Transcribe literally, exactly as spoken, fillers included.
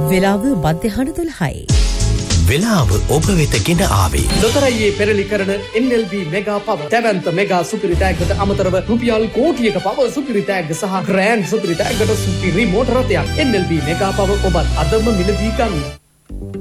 වෙලාව මධ්‍යහන දොළහයි. වෙලාව ඔබ වෙත ගෙන ආවේ ලොතරැයියේ පෙරලි කරන එන් එල් බී මෙගා පව දැවැන්ත මෙගා සුපිරි තෑග්ගට අමතරව රුපියල් කෝටියක පව සුපිරි තෑග්ග සහ ග්‍රෑන්ඩ් සුපිරි තෑග්ගට සුපිරි මෝටර රථයක් එන් එල් බී මෙගා පව ඔබත් අදම මිලදී ගන්න.